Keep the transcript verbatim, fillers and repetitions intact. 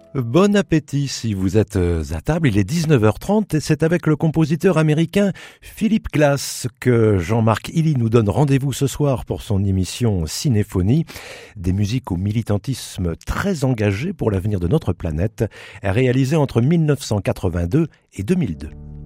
Bon appétit si vous êtes à table, il est dix-neuf heures trente et c'est avec le compositeur américain Philip Glass que Jean-Marc Hilly nous donne rendez-vous ce soir pour son émission Cinéphonie. Des musiques au militantisme très engagé pour l'avenir de notre planète, réalisées entre mille neuf cent quatre-vingt-deux et deux mille deux.